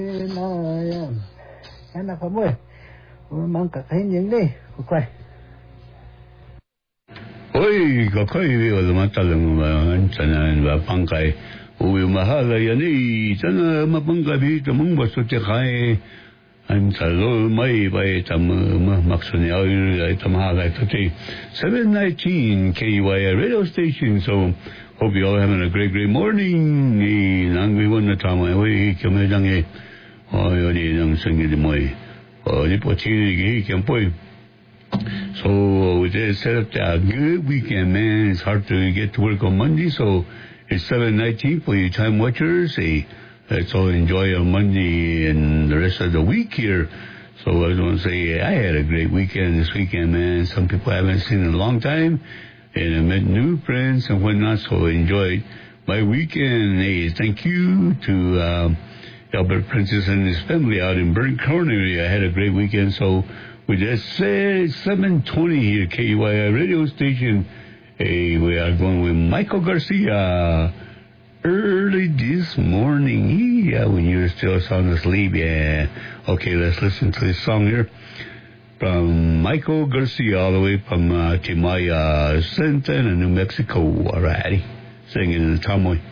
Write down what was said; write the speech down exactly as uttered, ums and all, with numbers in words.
Yan. Yan na kamoy. Mang kakain yan eh. Kukway. Hoy, kakay, wala matalang mga sanan ba pangkay. Uwi mahala yan eh. Sana mapangkay dito mong baso tikay. Ang salo may bay tam maksuni ay tamahala today. seven nineteen K Y R radio station. So hope you all having a great great morning. Ni nangwiwan na tama. Uy, kamedang eh. Oh, yun yung singing mo eh. Oh, di po chini can point. So we just set up a good weekend, man. It's hard to get to work on Monday, so it's seven nineteen for you time watchers. Hey, let's all enjoy on Monday and the rest of the week here. So I was going to say, I had a great weekend this weekend, man. Some people I haven't seen in a long time, and I met new friends and whatnot. So I enjoyed my weekend. Hey, thank you to um, Albert Princess and his family out in Burnt Corner area. I had a great weekend. So we just said seven twenty here, K Y I radio station. Hey, we are going with Michael Garcia early this morning. Yeah, when you're still sound asleep. Yeah. Okay, let's listen to this song here from Michael Garcia all the way from uh, Timaya, Santana, New Mexico. Alrighty. Singing in the Tamoy.